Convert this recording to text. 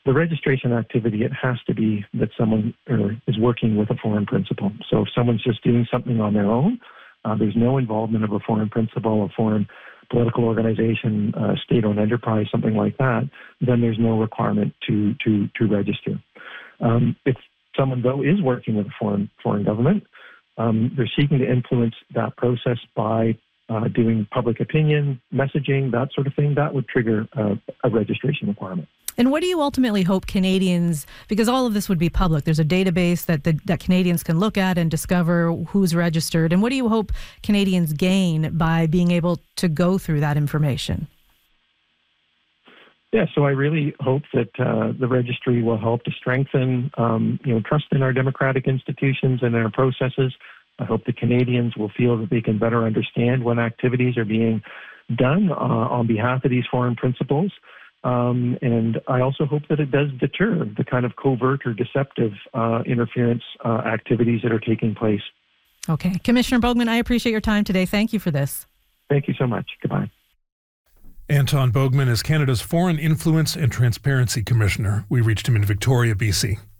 the registration activity, it has to be that someone is working with a foreign principal. So if someone's just doing something on their own, there's no involvement of a foreign principal, a foreign political organization, state-owned enterprise, something like that, then there's no requirement to register. If someone, though, is working with a foreign government, they're seeking to influence that process by doing public opinion, messaging, that sort of thing, that would trigger a registration requirement. And what do you ultimately hope Canadians, because all of this would be public, there's a database that Canadians can look at and discover who's registered, and what do you hope Canadians gain by being able to go through that information? Yeah, so I really hope that the registry will help to strengthen trust in our democratic institutions and our processes. I hope the Canadians will feel that they can better understand when activities are being done on behalf of these foreign principals. And I also hope that it does deter the kind of covert or deceptive interference activities that are taking place. Okay. Commissioner Boegman, I appreciate your time today. Thank you for this. Thank you so much. Goodbye. Anton Boegman is Canada's Foreign Influence and Transparency Commissioner. We reached him in Victoria, BC.